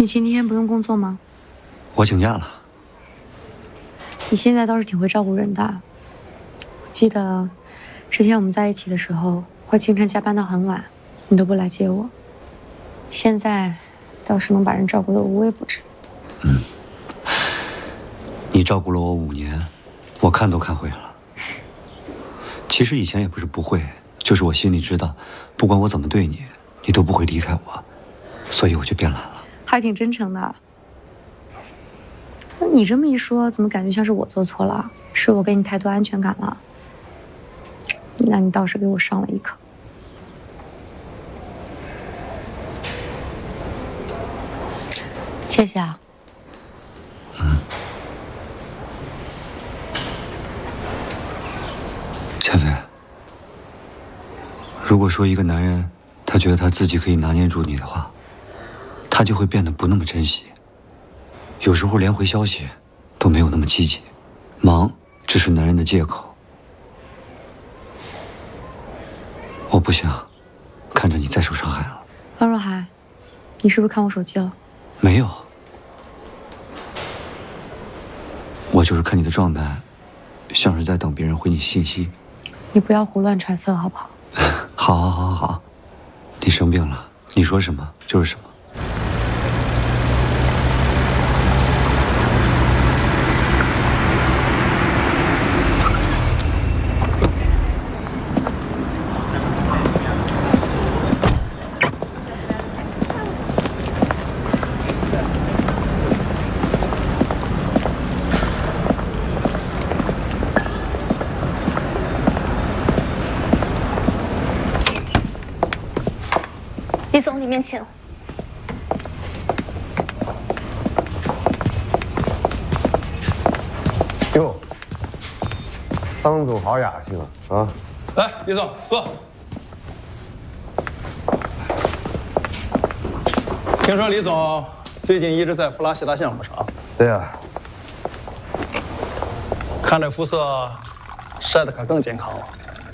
你今天不用工作吗？ 我请假了。 你现在倒是挺会照顾人的。记得之前我们在一起的时候，会经常加班到很晚，你都不来接我。现在倒是能把人照顾得无微不至。 你照顾了我5年，我看都看会了。其实以前也不是不会，就是我心里知道，不管我怎么对你，你都不会离开我，所以我就变懒了。 还挺真诚的。你这么一说，怎么感觉像是我做错了？是我给你太多安全感了？那你倒是给我上了一课。谢谢啊。 千飞，如果说一个男人，他觉得他自己可以拿捏住你的话，他就会变得不那么珍惜。有时候连回消息都没有那么积极，忙只是男人的借口。我不想看着你再受伤害了。 方若海，你是不是看我手机了？ 没有，我就是看你的状态，像是在等别人回你信息。 你不要胡乱揣测，好不好？ 好，你生病了，你说什么就是什么。 李总，里面请。 哟，桑总好雅兴啊！ 来，李总坐。听说李总最近一直在弗拉西达项目上。 对呀。 看这肤色，晒得可更健康了。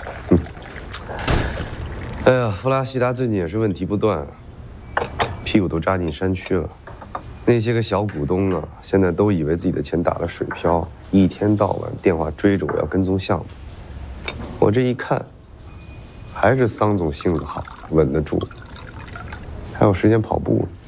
哎呀，弗拉西达最近也是问题不断，屁股都扎进山区了。那些个小股东啊，现在都以为自己的钱打了水漂，一天到晚电话追着我要跟踪项目。我这一看，还是桑总性子好，稳得住，还有时间跑步呢。